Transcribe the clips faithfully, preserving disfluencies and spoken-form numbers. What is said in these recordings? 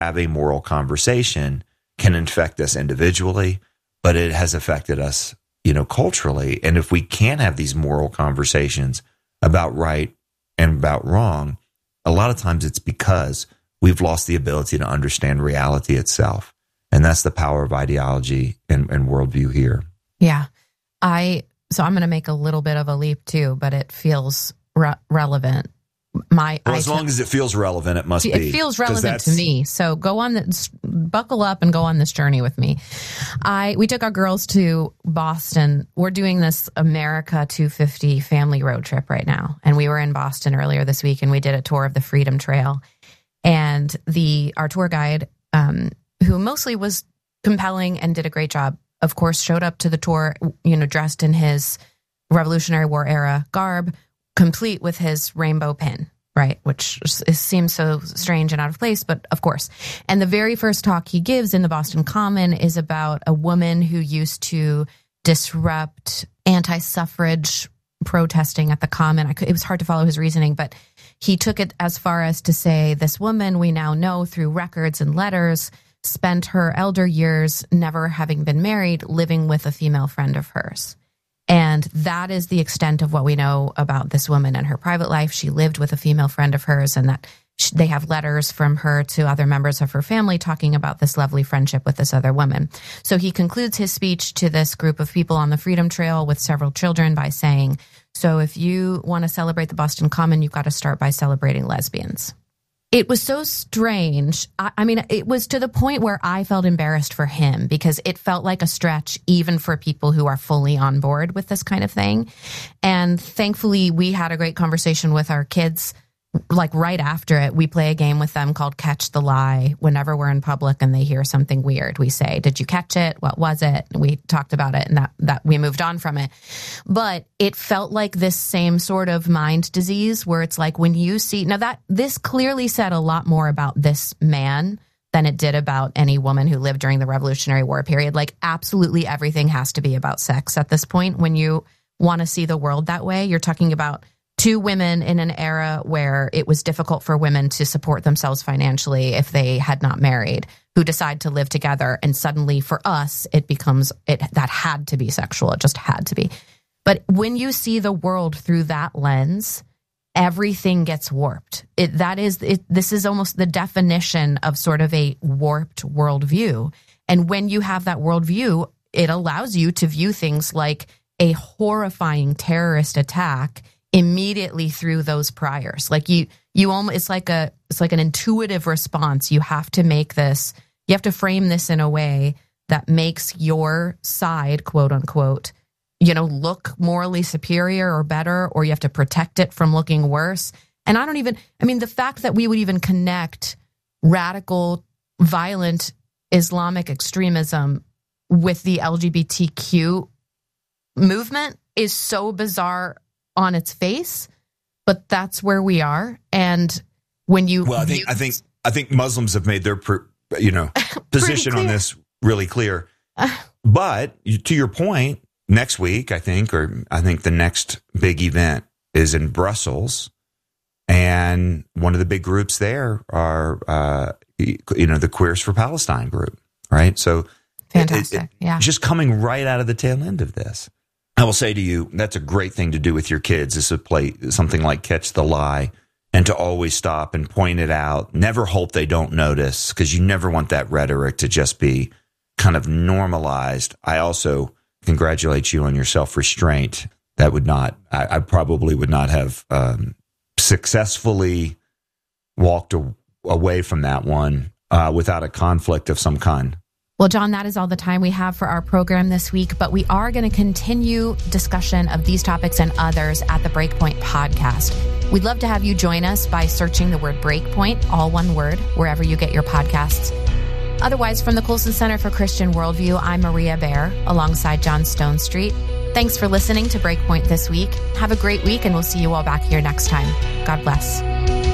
have a moral conversation can infect us individually, but it has affected us, you know, culturally. And if we can't have these moral conversations about right and about wrong, a lot of times it's because we've lost the ability to understand reality itself. And that's the power of ideology and, and worldview here. Yeah. I, so I'm going to make a little bit of a leap too, but it feels re- relevant. My, well, I as long took, as it feels relevant, it must it be. It feels relevant to me. So go on, the, buckle up and go on this journey with me. I we took our girls to Boston. We're doing this America two fifty family road trip right now, and we were in Boston earlier this week, and we did a tour of the Freedom Trail. And the our tour guide, um, who mostly was compelling and did a great job, of course, showed up to the tour, you know, dressed in his Revolutionary War era garb, complete with his rainbow pin, right? Which is, seems so strange and out of place, but of course. And the very first talk he gives in the Boston Common is about a woman who used to disrupt anti-suffrage protesting at the Common. I could, it was hard to follow his reasoning, but he took it as far as to say, this woman we now know through records and letters spent her elder years never having been married, living with a female friend of hers. And that is the extent of what we know about this woman and her private life. She lived with a female friend of hers, and that she, they have letters from her to other members of her family talking about this lovely friendship with this other woman. So he concludes his speech to this group of people on the Freedom Trail with several children by saying, so if you want to celebrate the Boston Common, you've got to start by celebrating lesbians. It was so strange. I, I mean, it was to the point where I felt embarrassed for him because it felt like a stretch even for people who are fully on board with this kind of thing. And thankfully, we had a great conversation with our kids. Like right after it, we play a game with them called Catch the Lie. Whenever we're in public and they hear something weird, we say, did you catch it? What was it? And we talked about it and that, that we moved on from it. But it felt like this same sort of mind disease where it's like when you see, now that this clearly said a lot more about this man than it did about any woman who lived during the Revolutionary War period. Like absolutely everything has to be about sex at this point. When you want to see the world that way, you're talking about two women in an era where it was difficult for women to support themselves financially if they had not married, who decide to live together. And suddenly for us, it becomes, it that had to be sexual. It just had to be. But when you see the world through that lens, everything gets warped. It, that is, it, this is almost the definition of sort of a warped worldview. And when you have that worldview, it allows you to view things like a horrifying terrorist attack immediately through those priors. Like you, you almost, it's like a, it's like an intuitive response. You have to make this, you have to frame this in a way that makes your side, quote unquote, you know, look morally superior or better, or you have to protect it from looking worse. And I don't even, I mean, the fact that we would even connect radical, violent Islamic extremism with the L G B T Q movement is so bizarre on its face, but that's where we are. And when you, well, I think, I think, I think Muslims have made their, per, you know, position on this really clear. But to your point, next week, I think, or I think the next big event is in Brussels, and one of the big groups there are, uh, you know, the Queers for Palestine group, right? So, fantastic, it, it, yeah, just coming right out of the tail end of this. I will say to you, that's a great thing to do with your kids, is to play something like Catch the Lie and to always stop and point it out. Never hope they don't notice, because you never want that rhetoric to just be kind of normalized. I also congratulate you on your self-restraint. That would not, I, I probably would not have um, successfully walked a, away from that one uh, without a conflict of some kind. Well, John, that is all the time we have for our program this week, but we are going to continue discussion of these topics and others at the Breakpoint podcast. We'd love to have you join us by searching the word Breakpoint, all one word, wherever you get your podcasts. Otherwise, from the Colson Center for Christian Worldview, I'm Maria Bear, alongside John Stone Street. Thanks for listening to Breakpoint this week. Have a great week, and we'll see you all back here next time. God bless.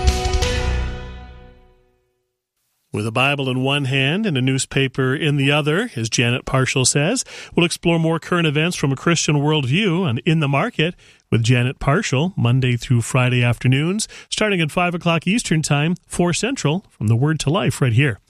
With a Bible in one hand and a newspaper in the other, as Janet Parshall says, we'll explore more current events from a Christian worldview and In the Market with Janet Parshall, Monday through Friday afternoons, starting at five o'clock Eastern Time, four Central, from the Word to Life right here.